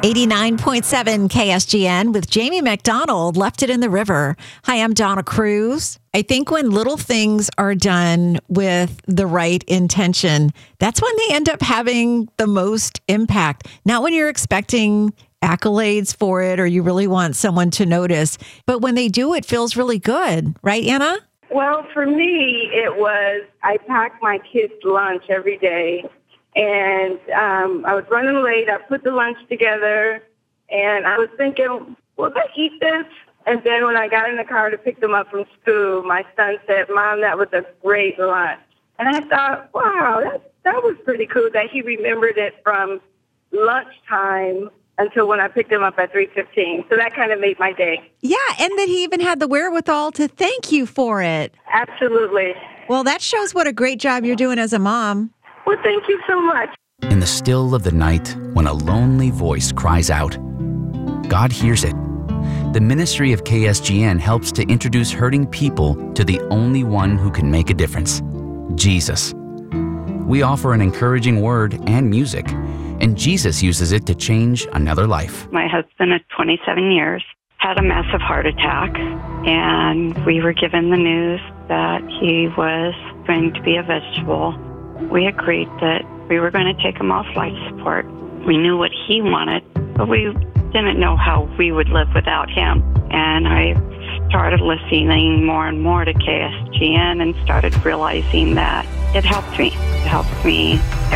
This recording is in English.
89.7 KSGN with Jamie McDonald, Left It in the River. Hi, I'm Donna Cruz. I think when little things are done with the right intention, that's when they end up having the most impact. Not when you're expecting accolades for it or you really want someone to notice, but when they do, it feels really good. Right, Anna? Well, for me, it was I packed my kids' lunch every day. And I was running late. I put the lunch together, and I was thinking, will they eat this? And then when I got in the car to pick them up from school, my son said, Mom, that was a great lunch. And I thought, wow, that was pretty cool that he remembered it from lunchtime until when I picked him up at 3:15. So that kind of made my day. Yeah, and that he even had the wherewithal to thank you for it. Absolutely. Well, that shows what a great job you're doing as a mom. Well, thank you so much. In the still of the night, when a lonely voice cries out, God hears it. The ministry of KSGN helps to introduce hurting people to the only one who can make a difference, Jesus. We offer an encouraging word and music, and Jesus uses it to change another life. My husband of 27 years had a massive heart attack, and we were given the news that he was going to be a vegetable. We agreed that we were going to take him off life support. We knew what he wanted, but we didn't know how we would live without him. And I started listening more and more to KSGN and started realizing that it helped me. It helped me